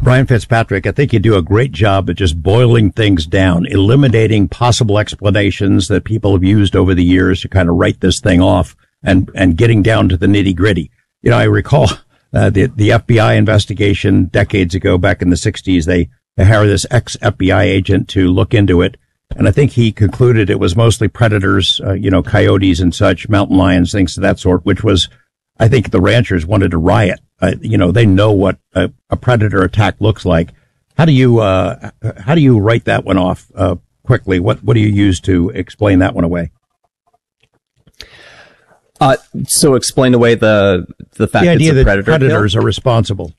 Brian Fitzpatrick, I think you do a great job at just boiling things down, eliminating possible explanations that people have used over the years to kind of write this thing off and getting down to the nitty gritty. You know, I recall the FBI investigation decades ago, back in the 60s. They hired this ex-FBI agent to look into it. And I think he concluded it was mostly predators, coyotes and such, mountain lions, things of that sort, which was, I think the ranchers wanted to riot. They know what a predator attack looks like. How do you write that one off, quickly? What do you use to explain that one away? So explain away the fact the idea it's a that predators are responsible.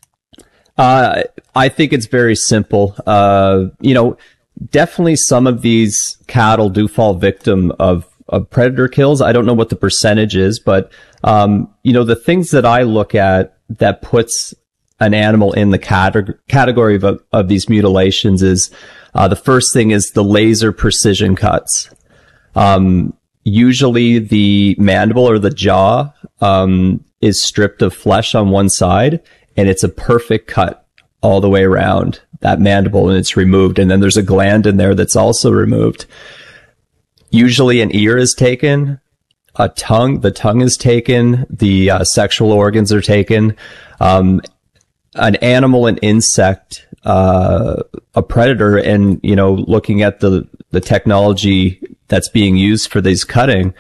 I think it's very simple. Definitely some of these cattle do fall victim of predator kills. I don't know what the percentage is, but, the things that I look at that puts an animal in the category of these mutilations is, the first thing is the laser precision cuts. Usually the mandible or the jaw, is stripped of flesh on one side, and it's a perfect cut all the way around that mandible, and it's removed. And then there's a gland in there that's also removed. Usually an ear is taken, the tongue is taken, the sexual organs are taken. An animal, an insect, a predator, and, looking at the technology that's being used for these cutting,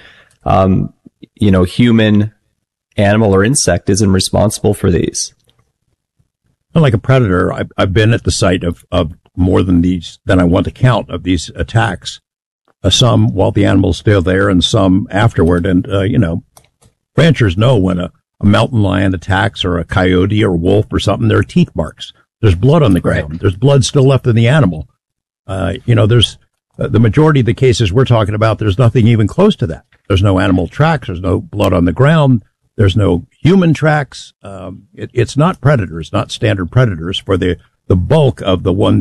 human, animal, or insect isn't responsible for these. Like a predator, I've been at the site of more than I want to count of these attacks. Some while the animal's still there and some afterward. And, ranchers know when a mountain lion attacks or a coyote or a wolf or something, there are teeth marks. There's blood on the ground. Right. There's blood still left in the animal. There's the majority of the cases we're talking about, there's nothing even close to that. There's no animal tracks. There's no blood on the ground. There's no human tracks. It's not predators, not standard predators for the bulk of the ones